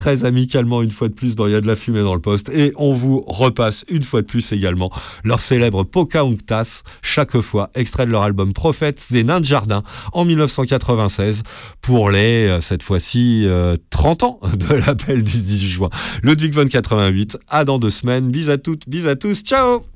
très amicalement une fois de plus dans Il y a de la fumée dans le poste, et on vous repasse une fois de plus également leur célèbre Pocahontas, chaque fois extrait de leur album Prophètes et Nains de Jardin en 1996 pour les, cette fois-ci, 30 ans de l'appel du 18 juin. Ludwig von 88, à dans 2 semaines, bis à toutes, bis à tous, ciao.